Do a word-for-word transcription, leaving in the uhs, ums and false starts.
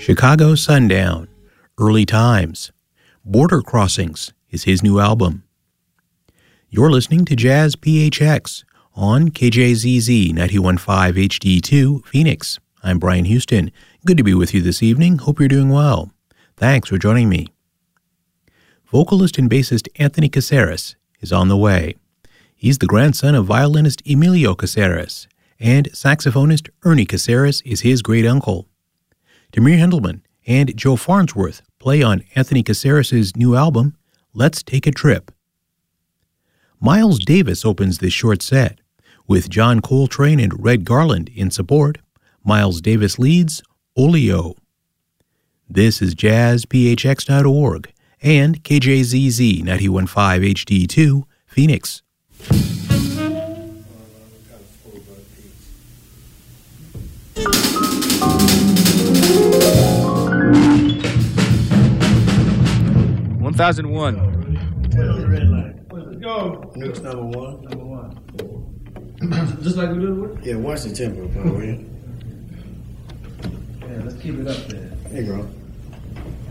Chicago Sundown, Early Times, Border Crossings is his new album. You're listening to Jazz P H X on K J Z Z ninety-one point five H D two, Phoenix. I'm Brian Houston. Good to be with you this evening. Hope you're doing well. Thanks for joining me. Vocalist and bassist Anthony Caceres is on the way. He's the grandson of violinist Emilio Caceres, and saxophonist Ernie Caceres is his great uncle. Damir Hendelman and Joe Farnsworth play on Anthony Caceres' new album, Let's Take a Trip. Miles Davis opens this short set. With John Coltrane and Red Garland in support, Miles Davis leads Oleo. This is jazz p h x dot org and K J Z Z ninety-one point five H D two, Phoenix. one thousand one. Let's go. Mix number one. Number one. Just like we did with? Yeah, watch the tempo, bro. Yeah, let's keep it up there. There you go.